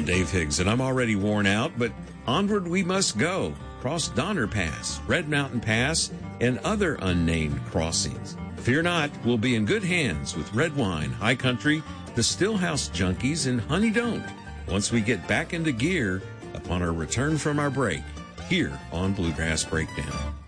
I'm Dave Higgs, and I'm already worn out, but onward we must go, across Donner Pass, Red Mountain Pass, and other unnamed crossings. Fear not, we'll be in good hands with Red Wine, High Country, the Stillhouse Junkies, and Honey Don't once we get back into gear upon our return from our break here on Bluegrass Breakdown.